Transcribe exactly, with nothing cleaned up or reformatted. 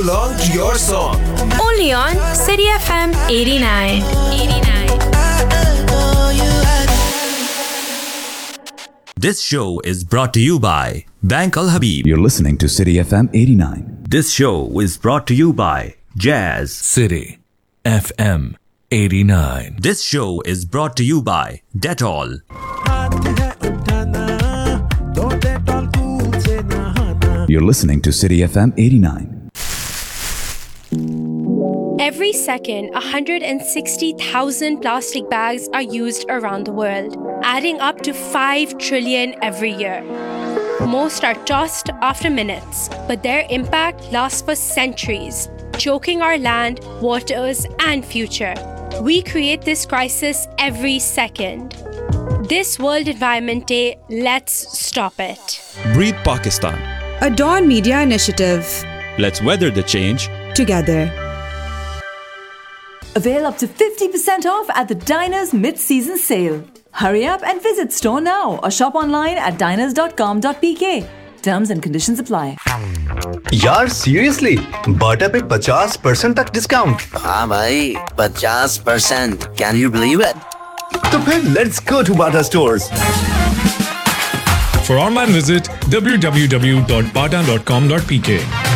along to your song. Only on City F M eighty-nine. eighty-nine. This show is brought to you by Bank Al Habib. You're listening to City F M eighty-nine. This show is brought to you by Jazz. City F M eighty-nine. This show is brought to you by Dettol. You're listening to City F M eighty-nine. Every second, one hundred sixty thousand plastic bags are used around the world, adding up to five trillion every year. Most are tossed after minutes, but their impact lasts for centuries, choking our land, waters, and future. We create this crisis every second. This World Environment Day, let's stop it. Breathe Pakistan. A Dawn Media initiative. Let's weather the change together. Avail up to fifty percent off at the Diners mid-season sale. Hurry up and visit store now or shop online at diners dot com dot p k. Terms and conditions apply. यार seriously, Bata पे fifty percent तक discount. हाँ भाई, fifty percent. Can you believe it? तो फिर let's go to Bata stores. For online visit w w w dot bata dot com dot p k.